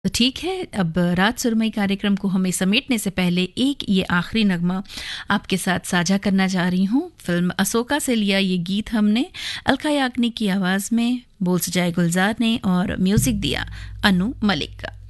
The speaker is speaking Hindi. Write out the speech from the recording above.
तो ठीक है, अब रात सुरमई कार्यक्रम को हमें समेटने से पहले एक ये आखिरी नगमा आपके साथ साझा करना चाह रही हूँ। फिल्म अशोका से लिया ये गीत हमने अलका याग्निक की आवाज़ में, बोल सजाए गुलजार ने और म्यूज़िक दिया अनु मलिक का।